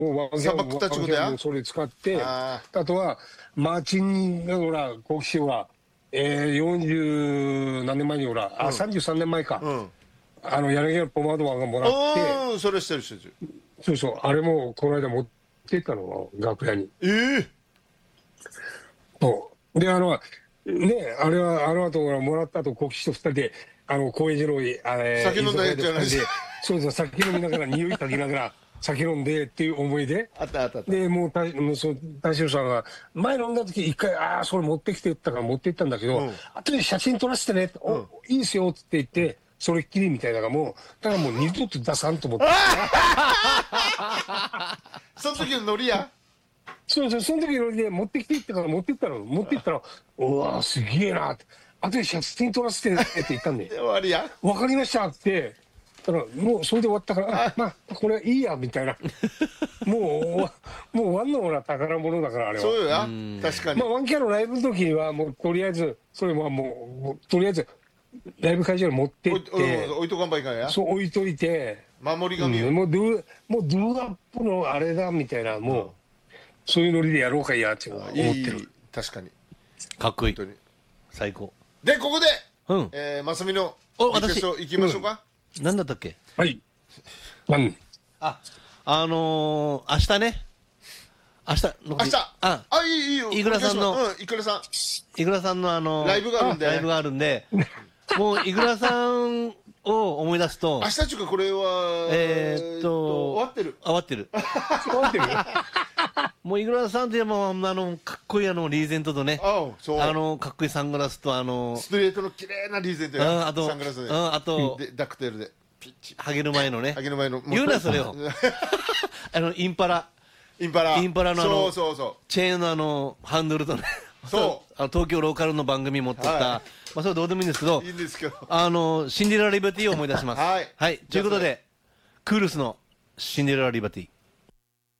砂漠たちことや。 それ使って、 ああとは、マーチンがほら、国士は、40何年前にほら、33年前か。柳原ポマードマンがもらって、 それしてるしてる。 そうそう、あれもこの間持ってったの、楽屋に。そう。で、ね、あれは、あの後もらった後、国士と二人で、高円寺の、 酒飲んだやつじゃないですか。 そうそう、酒飲みながら、匂い嗅ぎながら、酒飲んでっていう思い出。 あった。 で、もう、田代さんが、前飲んだ時、一回、それ持ってきてったから持って行ったんだけど、後で写真撮らせてね、いいですよ、って言って、それっきりみたいなのがもう、だからもう二度と出さんと思って。 その時のノリや。 そう、その時のノリで持ってきてってから持ってったら、うわすげえなって。後で写真撮らせてねって言ったんで。 終わりや。 わかりましたって。だからもうそれで終わったから、まあこれいいやみたいな。もう終わんのもら宝物だからあれは。 そうや。確かに。 まあワンキャのライブの時にはもうとりあえずそれはもうとりあえずライブ会場に持ってって置いとかんばいかんや。 そう置いといて。 守り神よ。 もうドゥーアップのあれだみたいなもう。そういうノリでやろうかいやって思ってる。 確かに。 かっこいい。最高。 で、ここで、マスミのリクエスト行きましょうか。 何だったっけ？ はい。 明日ね。明日。 いいよ。 いくらさんの、 いくらさんのライブがあるんで、もういくらさんを思い出すと、 明日ちゅうかこれは、終わってる。 終わってるもうイグラさんといえばかっこいいリーゼントとね、かっこいいサングラスとストレートの綺麗なリーゼントや、 あとサングラスで、 あとダクテールでピッチハゲる前のね、言うなそれをインパラのチェーンのハンドルとね、東京ローカルの番組持ってった、それどうでもいいんですけど、シンデレラリバティを思い出します。はい、ということでクールスのシンデレラリバティ。